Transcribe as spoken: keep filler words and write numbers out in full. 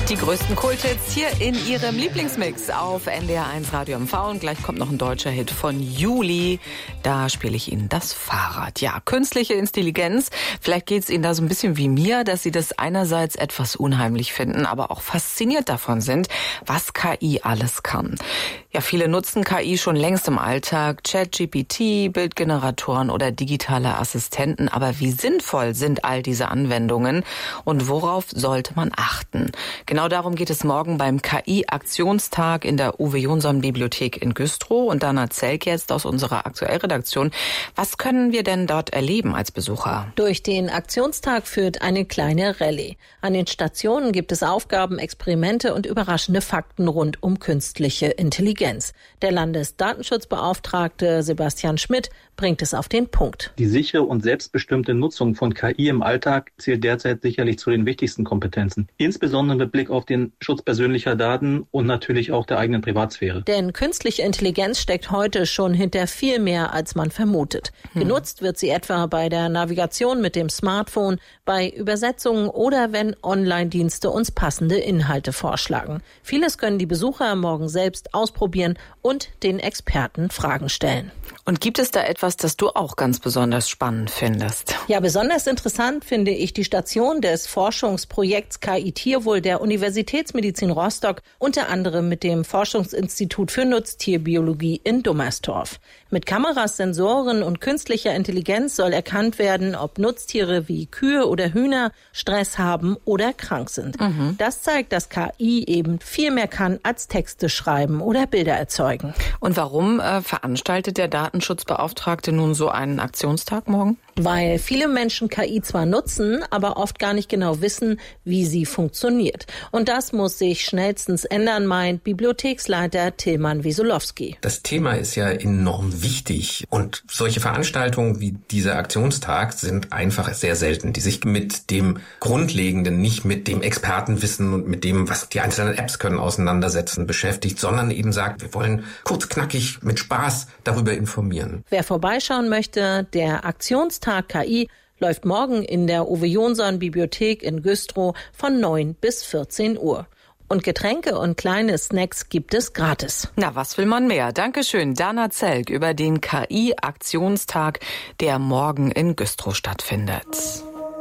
Die größten Kulthits hier in Ihrem Lieblingsmix auf N D R eins Radio M V. Und gleich kommt noch ein deutscher Hit von Juli. Da spiele ich Ihnen das Fahrrad. Ja, künstliche Intelligenz. Vielleicht geht es Ihnen da so ein bisschen wie mir, dass Sie das einerseits etwas unheimlich finden, aber auch fasziniert davon sind, was K I alles kann. Ja, viele nutzen K I schon längst im Alltag. ChatGPT, Bildgeneratoren oder digitale Assistenten. Aber wie sinnvoll sind all diese Anwendungen und worauf sollte man achten? Genau darum geht es morgen beim K I-Aktionstag in der Uwe-Jonsson-Bibliothek in Güstrow. Und Dana Zelk jetzt aus unserer Aktuellredaktion. Was können wir denn dort erleben als Besucher? Durch den Aktionstag führt eine kleine Rallye. An den Stationen gibt es Aufgaben, Experimente und überraschende Fakten rund um künstliche Intelligenz. Der Landesdatenschutzbeauftragte Sebastian Schmidt bringt es auf den Punkt. Die sichere und selbstbestimmte Nutzung von K I im Alltag zählt derzeit sicherlich zu den wichtigsten Kompetenzen. Insbesondere mit Blick auf den Schutz persönlicher Daten und natürlich auch der eigenen Privatsphäre. Denn künstliche Intelligenz steckt heute schon hinter viel mehr, als man vermutet. Hm. Genutzt wird sie etwa bei der Navigation mit dem Smartphone, bei Übersetzungen oder wenn Online-Dienste uns passende Inhalte vorschlagen. Vieles können die Besucher morgen selbst ausprobieren und den Experten Fragen stellen. Und gibt es da etwas, das du auch ganz besonders spannend findest? Ja, besonders interessant finde ich die Station des Forschungsprojekts K I-Tierwohl der Universitätsmedizin Rostock, unter anderem mit dem Forschungsinstitut für Nutztierbiologie in Dummersdorf. Mit Kameras, Sensoren und künstlicher Intelligenz soll erkannt werden, ob Nutztiere wie Kühe oder Hühner Stress haben oder krank sind. Mhm. Das zeigt, dass K I eben viel mehr kann als Texte schreiben oder Bilder erzeugen. Und warum äh, veranstaltet der Datenschutzbeauftragte nun so einen Aktionstag morgen? Weil viele Menschen K I zwar nutzen, aber oft gar nicht genau wissen, wie sie funktioniert. Und das muss sich schnellstens ändern, meint Bibliotheksleiter Tilman Wiesolowski. Das Thema ist ja enorm wichtig und solche Veranstaltungen wie dieser Aktionstag sind einfach sehr selten, die sich mit dem Grundlegenden, nicht mit dem Expertenwissen und mit dem, was die einzelnen Apps können, auseinandersetzen, beschäftigt, sondern eben sagt, wir wollen kurz knackig mit Spaß darüber informieren. Wer vorbeischauen möchte, der Aktionstag K I läuft morgen in der Uwe-Jonsson-Bibliothek in Güstrow von neun bis vierzehn Uhr. Und Getränke und kleine Snacks gibt es gratis. Na, was will man mehr? Dankeschön, Dana Zelk, über den K I-Aktionstag, der morgen in Güstrow stattfindet.